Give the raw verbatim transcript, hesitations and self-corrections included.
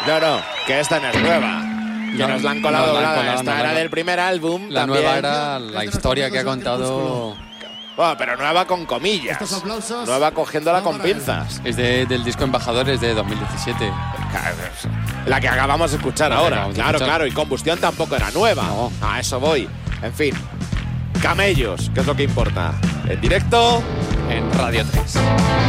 No, no, que esta no es nueva. Que No, nos la han colado no, la han doblada. colado, Esta no, era la- del primer álbum. La también. nueva era la historia que ha contado. Bueno, pero nueva con comillas. Estos aplausos Nueva cogiéndola no con para él. pinzas. Es de- del disco Embajadores de dos mil diecisiete. La que acabamos de escuchar La que ahora. acabamos de Claro, escuchar. claro. Y Combustión tampoco era nueva. No. A eso voy. En fin. Camellos, que es lo que importa. En directo. En Radio tres.